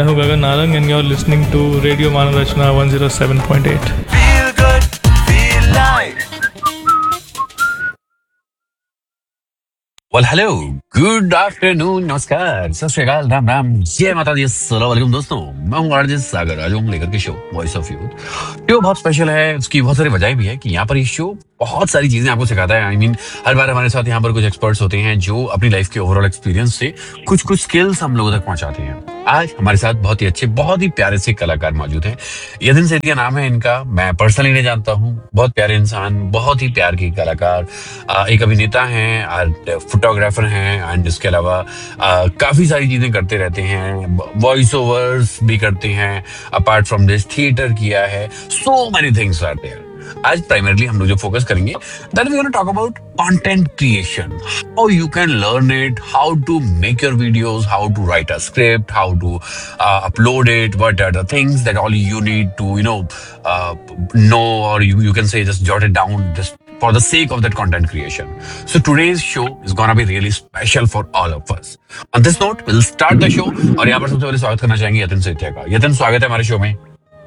मैं हूं Gagan Narang and you're listening to Radio Manarachna 107.8. Feel good, feel live. Well hello, good afternoon, नमस्कार, सत श्री अकाल, राम राम, जय माता दी, अस्सलाम वालेकुम दोस्तों। मैं हूँ आरजे सागर, आज हूँ लेकर के show voice of youth. Show बहुत स्पेशल है, उसकी बहुत सारी वजह भी है कि यहाँ पर ये शो बहुत सारी चीजें आपको सिखाता है। हर बार हमारे साथ यहाँ पर कुछ एक्सपर्ट्स होते हैं जो अपनी लाइफ के ओवरऑल एक्सपीरियंस से कुछ कुछ स्किल्स हम लोगों तक पहुंचाते हैं। आज हमारे साथ बहुत ही अच्छे, बहुत ही प्यारे से कलाकार मौजूद हैं। यतिन सेठिया नाम है इनका, मैं पर्सनली नहीं जानता हूँ। बहुत प्यारे इंसान, बहुत ही प्यार के कलाकार, एक अभिनेता हैं, फोटोग्राफर हैं, एंड इसके अलावा काफी सारी चीजें करते रहते हैं। वॉइस ओवर्स भी करते हैं, अपार्ट फ्रॉम दिस थिएटर किया है, so many things are there. आज प्राइमरली हम लोग जो फोकस करेंगे, that we gonna talk about content creation, how you can learn it, how to make your videos, how to right a script, how to upload it, what are the things that all you need to know, or you can say just jot it down just for the sake of that content creation. So today's show is gonna be really special for all of us. On this note, we'll start the show. और यहाँ पर सबसे पहले स्वागत करना चाहेंगे यतिन सेठिया का। यतिन, स्वागत है हमारे शो में।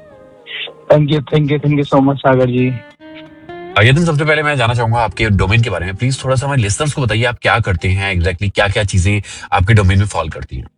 थैंक यू सो मच सागर जी। यतिन, सबसे पहले मैं जानना चाहूंगा आपके डोमेन के बारे में। प्लीज थोड़ा सा हमारे लिसनर्स को बताइए, आप क्या करते हैं एग्जैक्टली, क्या क्या चीजें आपके डोमेन में फॉल करती हैं।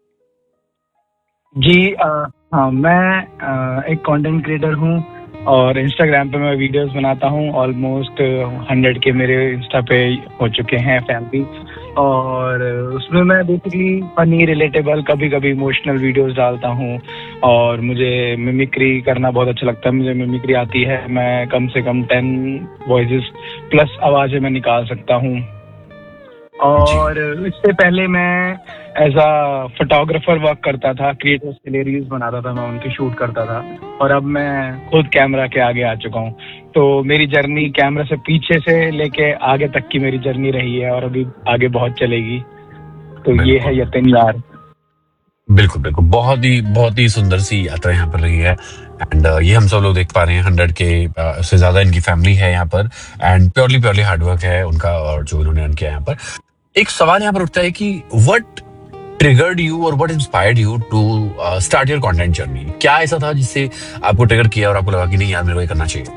जी हाँ, मैं एक कंटेंट क्रिएटर हूँ और इंस्टाग्राम पे मैं वीडियोस बनाता हूँ। ऑलमोस्ट 100 के मेरे इंस्टा पे हो चुके हैं फैमिली, और उसमें मैं बेसिकली फनी, रिलेटेबल, कभी कभी इमोशनल वीडियोस डालता हूँ। और मुझे मिमिक्री करना बहुत अच्छा लगता है। मुझे मिमिक्री आती है, मैं कम से कम 10 वॉइसेस प्लस आवाजें मैं निकाल सकता हूँ। और इससे पहले मैं एज अ फोटोग्राफर वर्क करता था, क्रिएटर्स के लिए रील्स बनाता था, मैं उनकी शूट करता था। और अब मैं खुद कैमरा के आगे आ चुका हूँ। तो मेरी जर्नी कैमरा से पीछे से लेके आगे तक की मेरी जर्नी रही है, और अभी आगे बहुत चलेगी। तो ये है यतिन यार। बिल्कुल बिल्कुल, बहुत ही सुंदर सी यात्रा यहाँ पर रही है। एंड ये हम सब लोग देख पा रहे हैं, 100 के से ज्यादा इनकी फैमिली है यहाँ पर, एंड प्योरली हार्डवर्क है उनका, और जो इन्होंने किया यहाँ पर। एक सवाल यहाँ पर उठता है कि व्हाट ट्रिगर्ड यू और what inspired you to start your content journey. क्या ऐसा था जिससे आपको ट्रिगर किया और आपको लगा कि नहीं यार, मेरे को ये करना चाहिए?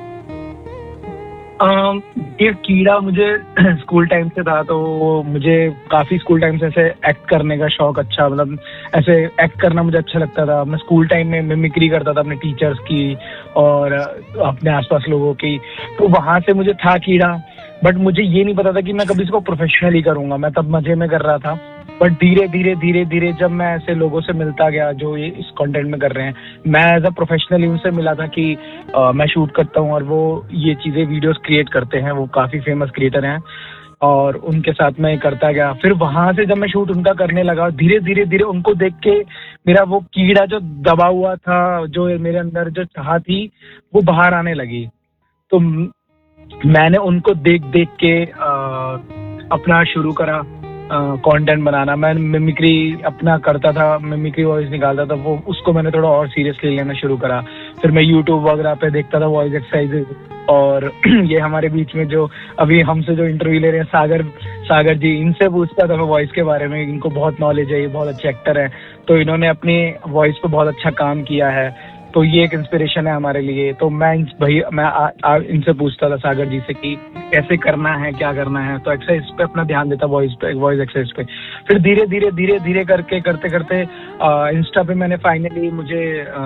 ये कीड़ा मुझे स्कूल टाइम से था। तो मुझे काफी स्कूल टाइम से ऐसे एक्ट करने का शौक, अच्छा मतलब ऐसे एक्ट करना मुझे अच्छा लगता था। मैं स्कूल टाइम में मिमिक्री करता था अपने टीचर्स की और अपने आसपास लोगों की। तो वहां से मुझे था कीड़ा, बट मुझे ये नहीं पता था कि मैं कभी इसको प्रोफेशनली करूंगा। मैं तब मजे में कर रहा था। बट धीरे धीरे जब मैं ऐसे लोगों से मिलता गया जो ये इस कंटेंट में कर रहे हैं, मैं एज अ प्रोफेशनली उनसे मिला था कि मैं शूट करता हूँ और वो ये चीजें वीडियोस क्रिएट करते हैं। वो काफी फेमस क्रिएटर हैं और उनके साथ मैं करता गया। फिर वहां से जब मैं शूट उनका करने लगा, धीरे धीरे उनको देख के मेरा वो कीड़ा जो दबा हुआ था, जो मेरे अंदर जो चाह थी, वो बाहर आने लगी। तो मैंने उनको देख देख के अपना शुरू करा कंटेंट बनाना। मैं मिमिक्री अपना करता था, मिमिक्री वॉइस निकालता था, वो उसको मैंने थोड़ा और सीरियसली लेना शुरू करा। फिर मैं यूट्यूब वगैरह पे देखता था वॉइस एक्सरसाइजेज। और ये हमारे बीच में जो अभी हमसे जो इंटरव्यू ले रहे हैं सागर जी, इनसे पूछता था मैं वॉइस के बारे में। इनको बहुत नॉलेज है, ये बहुत अच्छे एक्टर हैं, तो इन्होंने अपनी वॉइस पे बहुत अच्छा काम किया है। तो ये एक इंस्पिरेशन है हमारे लिए। तो मैं इनसे पूछता था सागर जी से कि कैसे करना है, क्या करना है। तो एक्सरसाइज पे अपना ध्यान देता, वॉइस एक्सरसाइज पे। फिर धीरे करते इंस्टा पे मैंने फाइनली मुझे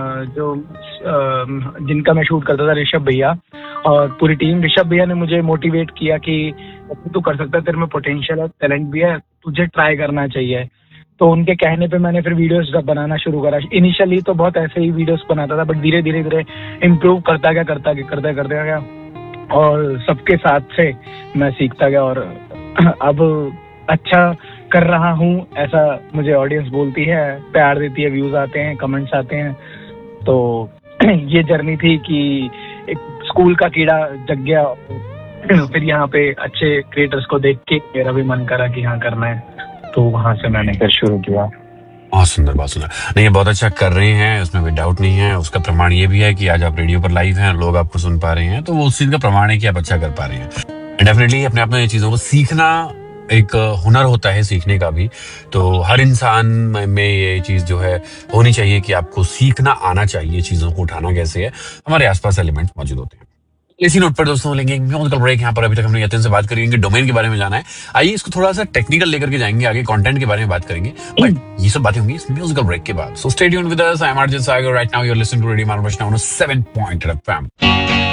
जिनका मैं शूट करता था, ऋषभ भैया और पूरी टीम, ऋषभ भैया ने मुझे मोटिवेट किया कि तू कर सकता है, तेरे में पोटेंशियल है, टैलेंट भी है, तुझे ट्राई करना चाहिए। तो उनके कहने पे मैंने फिर वीडियोस बनाना शुरू करा। इनिशियली तो बहुत ऐसे ही वीडियोस बनाता था, बट धीरे इम्प्रूव करता गया और सबके साथ से मैं सीखता गया और अब अच्छा कर रहा हूँ, ऐसा मुझे ऑडियंस बोलती है, प्यार देती है, व्यूज आते हैं, कमेंट्स आते हैं। तो ये जर्नी थी कि एक स्कूल का कीड़ा जग गया। फिर यहाँ पे अच्छे क्रिएटर्स को देख के मेरा भी मन करा कि हाँ करना है, तो वहां से मैंने फिर शुरू किया। बहुत सुंदर, बहुत सुंदर। नहीं, ये बहुत अच्छा कर रहे हैं, उसमें कोई डाउट नहीं है। उसका प्रमाण ये भी है कि आज आप रेडियो पर लाइव हैं, लोग आपको सुन पा रहे हैं, तो वो उस चीज का प्रमाण है कि आप अच्छा कर पा रहे हैं। डेफिनेटली अपने आप में ये चीजों को सीखना एक हुनर होता है सीखने का भी। तो हर इंसान में ये चीज जो है होनी चाहिए कि आपको सीखना आना चाहिए, चीजों को उठाना कैसे है। हमारे आसपास एलिमेंट मौजूद होते हैं। इसी नोट पर दोस्तों लेंगे एक म्यूजिकल ब्रेक। यहाँ पर अभी तक हमने यतिन से बात करी, इनके डोमेन के बारे में जाना है। आइए इसको थोड़ा सा टेक्निकल लेकर के जाएंगे, आगे कंटेंट के बारे में बात करेंगे, बट ये सब बातें होंगी इस म्यूजिकल ब्रेक के बाद। So stay tuned with us, I am RJ Sagar, right now you are listening to radio मानवरचना 7.8 FM।